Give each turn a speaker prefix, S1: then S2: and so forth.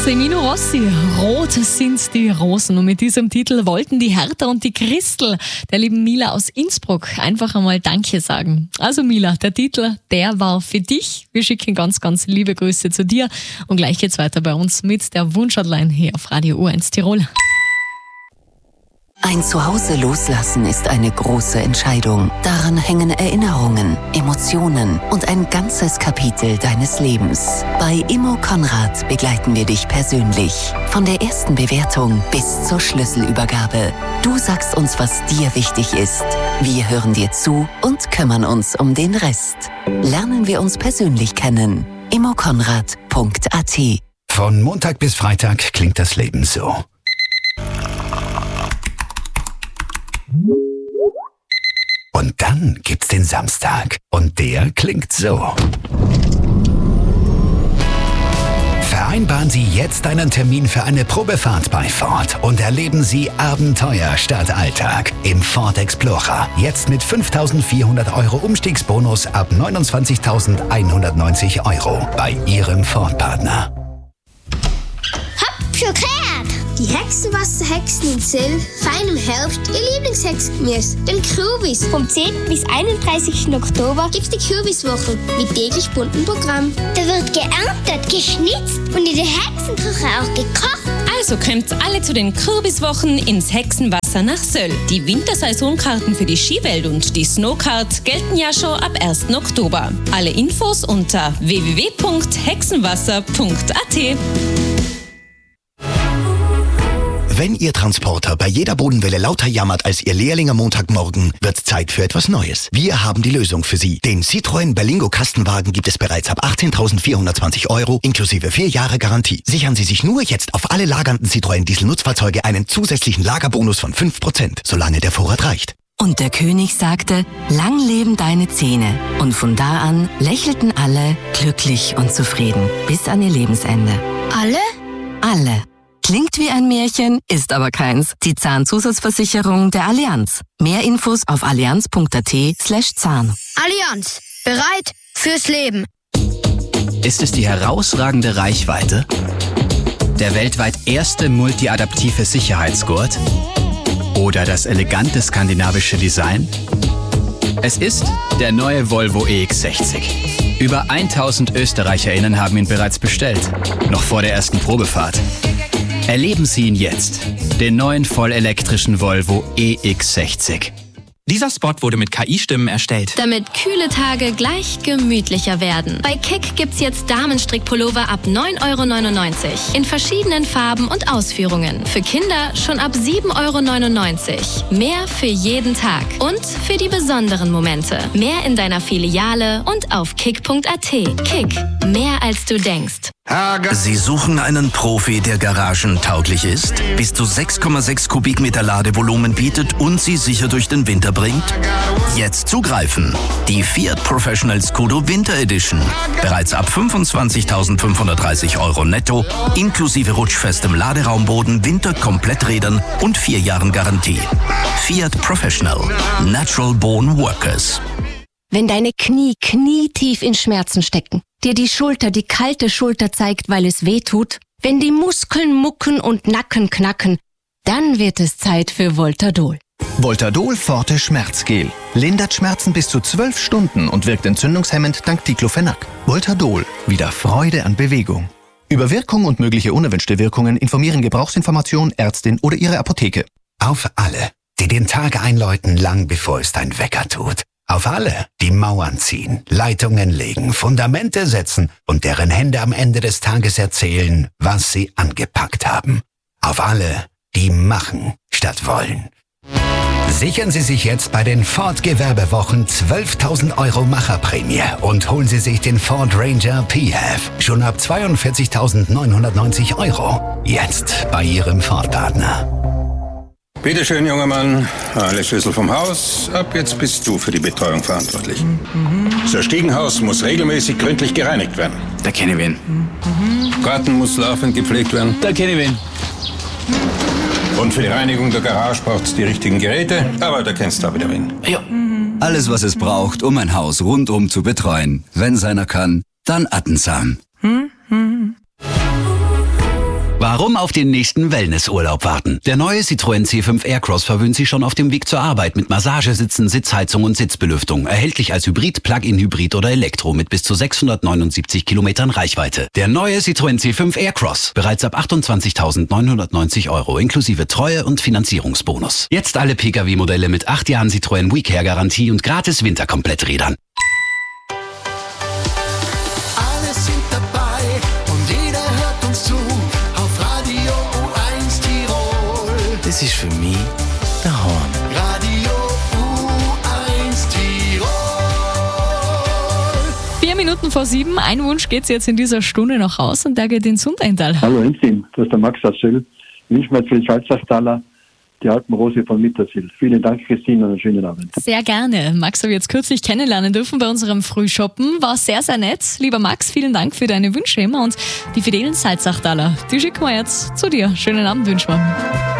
S1: Semino Rossi, Rot sind die Rosen. Und mit diesem Titel wollten die Hertha und die Christel der lieben Mila aus Innsbruck einfach einmal Danke sagen. Also Mila, der Titel, der war für dich. Wir schicken ganz, ganz liebe Grüße zu dir. Und gleich geht's weiter bei uns mit der Wunschhotline hier auf Radio U1 Tirol.
S2: Ein Zuhause loslassen ist eine große Entscheidung. Daran hängen Erinnerungen, Emotionen und ein ganzes Kapitel deines Lebens. Bei Immo Konrad begleiten wir dich persönlich. Von der ersten Bewertung bis zur Schlüsselübergabe. Du sagst uns, was dir wichtig ist. Wir hören dir zu und kümmern uns um den Rest. Lernen wir uns persönlich kennen. immokonrad.at.
S3: Von Montag bis Freitag klingt das Leben so. Und dann gibt's den Samstag. Und der klingt so. Vereinbaren Sie jetzt einen Termin für eine Probefahrt bei Ford und erleben Sie Abenteuer statt Alltag im Ford Explorer. Jetzt mit 5.400 € Umstiegsbonus ab 29.190 € bei Ihrem Ford-Partner.
S4: Hopp, Schokolade! Die Hexenwasser-Hexen in Zell feiern im Herbst ihr Lieblingshexengemüse, den Kürbis. Vom 10. bis 31. Oktober gibt's die Kürbiswoche mit täglich buntem Programm. Da wird geerntet, geschnitzt und in der Hexenküche auch gekocht.
S5: Also kommt alle zu den Kürbiswochen ins Hexenwasser nach Söll. Die Wintersaisonkarten für die Skiwelt und die Snowcard gelten ja schon ab 1. Oktober. Alle Infos unter www.hexenwasser.at.
S6: Wenn Ihr Transporter bei jeder Bodenwelle lauter jammert als Ihr Lehrling am Montagmorgen, wird Zeit für etwas Neues. Wir haben die Lösung für Sie. Den Citroën Berlingo Kastenwagen gibt es bereits ab 18.420 € inklusive 4 Jahre Garantie. Sichern Sie sich nur jetzt auf alle lagernden Citroën Diesel-Nutzfahrzeuge einen zusätzlichen Lagerbonus von 5%, solange der Vorrat reicht.
S2: Und der König sagte, lang leben deine Zähne. Und von da an lächelten alle glücklich und zufrieden bis an ihr Lebensende.
S4: Alle?
S2: Alle. Klingt wie ein Märchen, ist aber keins. Die Zahnzusatzversicherung der Allianz. Mehr Infos auf allianz.at/Zahn.
S4: Allianz. Bereit fürs Leben.
S7: Ist es die herausragende Reichweite? Der weltweit erste multiadaptive Sicherheitsgurt? Oder das elegante skandinavische Design? Es ist der neue Volvo EX60. Über 1000 ÖsterreicherInnen haben ihn bereits bestellt. Noch vor der ersten Probefahrt. Erleben Sie ihn jetzt. Den neuen vollelektrischen Volvo EX60.
S8: Dieser Spot wurde mit KI-Stimmen erstellt.
S5: Damit kühle Tage gleich gemütlicher werden. Bei Kick gibt's jetzt Damenstrickpullover ab 9,99 € in verschiedenen Farben und Ausführungen. Für Kinder schon ab 7,99 €. Mehr für jeden Tag und für die besonderen Momente. Mehr in deiner Filiale und auf kick.at. Kick, mehr als du denkst.
S9: Sie suchen einen Profi, der garagentauglich ist, bis zu 6,6 Kubikmeter Ladevolumen bietet und Sie sicher durch den Winter bringt? Jetzt zugreifen! Die Fiat Professional Scudo Winter Edition. Bereits ab 25.530 € netto, inklusive rutschfestem Laderaumboden, Winterkompletträdern und 4 Jahren Garantie. Fiat Professional. Natural Born Workers.
S10: Wenn deine Knie knietief in Schmerzen stecken, dir die Schulter die kalte Schulter zeigt, weil es weh tut, wenn die Muskeln mucken und Nacken knacken, dann wird es Zeit für Voltadol.
S11: Voltadol Forte Schmerzgel. Lindert Schmerzen bis zu 12 Stunden und wirkt entzündungshemmend dank Diclofenac. Voltadol. Wieder Freude an Bewegung. Über Wirkung und mögliche unerwünschte Wirkungen informieren Gebrauchsinformation, Ärztin oder Ihre Apotheke.
S3: Auf alle, die den Tag einläuten, lang bevor es dein Wecker tut. Auf alle, die Mauern ziehen, Leitungen legen, Fundamente setzen und deren Hände am Ende des Tages erzählen, was sie angepackt haben. Auf alle, die machen statt wollen. Sichern Sie sich jetzt bei den Ford Gewerbewochen 12.000 € Macherprämie und holen Sie sich den Ford Ranger PHEV schon ab 42.990 €. Jetzt bei Ihrem Ford-Partner.
S12: Bitte schön, junger Mann. Alle Schlüssel vom Haus. Ab jetzt bist du für die Betreuung verantwortlich. Das Stiegenhaus muss regelmäßig gründlich gereinigt werden.
S7: Da kenne ich wen.
S12: Garten muss laufend gepflegt werden.
S7: Da kenne ich wen.
S12: Und für die Reinigung der Garage braucht es die richtigen Geräte. Aber da kennst du auch wieder wen.
S7: Ja.
S13: Alles, was es braucht, um ein Haus rundum zu betreuen. Wenn seiner kann, dann Attensam.
S7: Warum auf den nächsten Wellnessurlaub warten? Der neue Citroën C5 Aircross verwöhnt Sie schon auf dem Weg zur Arbeit mit Massagesitzen, Sitzheizung und Sitzbelüftung. Erhältlich als Hybrid, Plug-in-Hybrid oder Elektro mit bis zu 679 Kilometern Reichweite. Der neue Citroën C5 Aircross. Bereits ab 28.990 € inklusive Treue- und Finanzierungsbonus. Jetzt alle Pkw-Modelle mit 8 Jahren Citroën WeCare-Garantie und gratis Winterkompletträdern.
S14: Alle sind dabei und jeder hört uns zu auf Radio U1 Tirol.
S13: Das ist für mich der Horn.
S14: Radio U1 Tirol.
S1: 4 Minuten vor 7. Ein Wunsch geht's jetzt in dieser Stunde noch raus und der geht ins Sundeintal.
S15: Hallo Enzim, das ist der Max aus Söll. Ich wünsche mir für die Salzachtaler die Alpenrose von Mittersill. Vielen Dank, Christine, und einen schönen Abend.
S1: Sehr gerne. Max habe ich jetzt kürzlich kennenlernen dürfen bei unserem Frühshoppen. War sehr, sehr nett. Lieber Max, vielen Dank für deine Wünsche immer und die fidelen Salzachtaler, die schicken wir jetzt zu dir. Schönen Abend wünschen wir.